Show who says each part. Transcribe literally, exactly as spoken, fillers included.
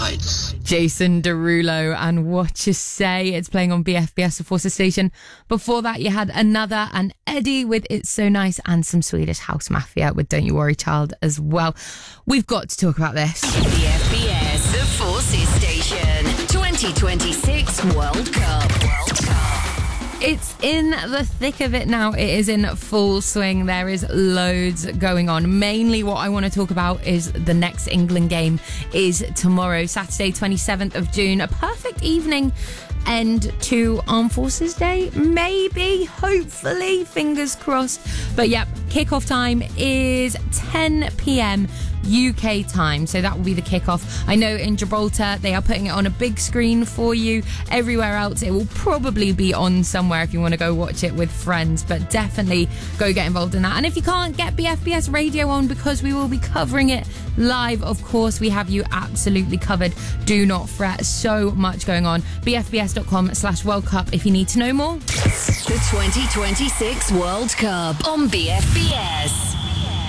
Speaker 1: Heights.
Speaker 2: Jason Derulo and What You Say. It's playing on B F B S, the Forces Station. Before that, you had Another and Eddie with It's So Nice, and some Swedish House Mafia with Don't You Worry Child as well. We've got to talk about this.
Speaker 3: B F B S, the Forces Station. twenty twenty-six World Cup. World Cup.
Speaker 2: It's in the thick of it now. It is in full swing. There is loads going on. Mainly what I want to talk about is the next England game is tomorrow, Saturday, twenty-seventh of June. A perfect evening end to Armed Forces Day. Maybe, hopefully, fingers crossed. But yep, kickoff time is ten p.m. U K time, so that will be the kickoff. I know in Gibraltar they are putting it on a big screen for you. Everywhere else it will probably be on somewhere if you want to go watch it with friends, but definitely go get involved in that. And if you can't get B F B S radio on, because we will be covering it live, of course we have you absolutely covered. Do not fret, so much going on. B F B S dot com slash World Cup if you need to know more.
Speaker 3: The twenty twenty-six World Cup on B F B S.